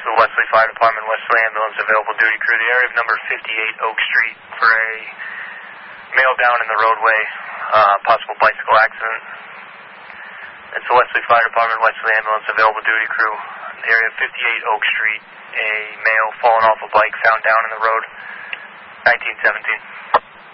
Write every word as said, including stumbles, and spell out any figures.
to the Wesley Fire Department, Wesley Ambulance, available duty crew. The area of number fifty-eight Oak Street for a male down in the roadway, uh, possible bicycle accident. It's the Wesley Fire Department, Wesley Ambulance, available duty crew. The area of fifty-eight Oak Street, a male fallen off a bike found down in the road, nineteen seventeen.